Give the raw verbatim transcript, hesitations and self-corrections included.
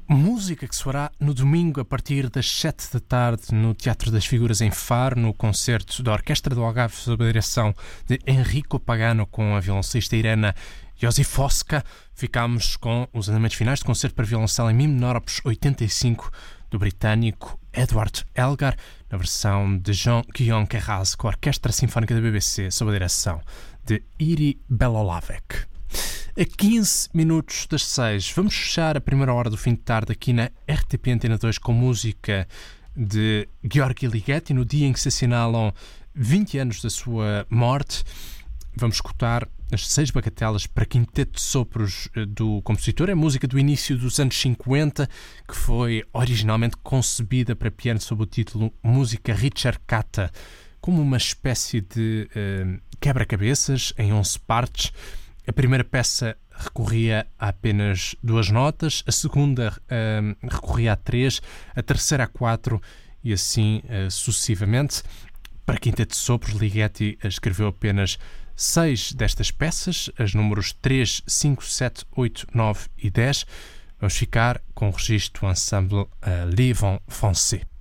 Música que soará no domingo a partir das sete da tarde no Teatro das Figuras em Faro, no concerto da Orquestra do Algarve sob a direção de Enrico Pagano com a violoncista Irena Josifowska. Ficámos com os andamentos finais de concerto para violoncelo em Mi menor opus oitenta e cinco do britânico Edward Elgar, na versão de Jean-Guillaume Queyras com a Orquestra Sinfónica da B B C sob a direção de Iri Belolavec. A quinze minutos das seis, vamos fechar a primeira hora do fim de tarde aqui na R T P Antena dois com música de Gheorghe Ligeti, no dia em que se assinalam vinte anos da sua morte. Vamos escutar as seis bagatelas para quinteto de sopros do compositor. É música do início dos anos cinquenta, que foi originalmente concebida para piano sob o título Música Ricercata, como uma espécie de uh, quebra-cabeças em onze partes. A primeira peça recorria a apenas duas notas, a segunda uh, recorria a três, a terceira a quatro e assim uh, sucessivamente. Para quinteto de sopros, Ligeti escreveu apenas seis destas peças, as números três, cinco, sete, oito, nove e dez. Vamos ficar com o registro do ensemble uh, Les Vents Français.